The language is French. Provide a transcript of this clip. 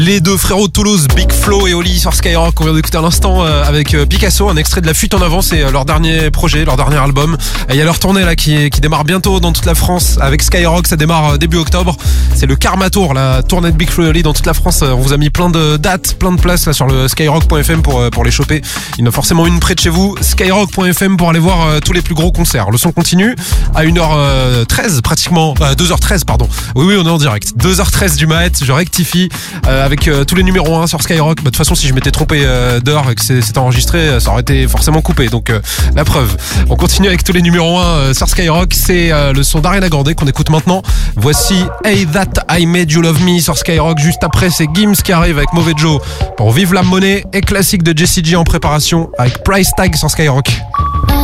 Les deux frérots de Toulouse, Big Flo et Oli sur Skyrock, on vient d'écouter à l'instant avec Picasso, un extrait de La Fuite en avant, c'est leur dernier projet, leur dernier album. Et il y a leur tournée là qui démarre bientôt dans toute la France avec Skyrock, ça démarre début octobre. C'est le Karma Tour, la tournée de Big Flo et Oli dans toute la France. On vous a mis plein de dates, plein de places là sur le skyrock.fm pour les choper. Il y en a forcément une près de chez vous, skyrock.fm pour aller voir tous les plus gros concerts. Le son continue à 1h13 pratiquement, 2h13 pardon. Oui, on est en direct. 2h13 du mat, je rectifie. Avec tous les numéros 1 sur Skyrock. De toute façon, si je m'étais trompé d'heure et que c'était enregistré, ça aurait été forcément coupé. Donc la preuve. On continue avec tous les numéros 1 sur Skyrock. C'est le son d'Ariana Grande qu'on écoute maintenant. Voici Hey That I Made You Love Me sur Skyrock. Juste après, c'est Gims qui arrive avec Mauvais Joe pour Vive la Monnaie et classique de Jessie J en préparation avec Price Tag sur Skyrock.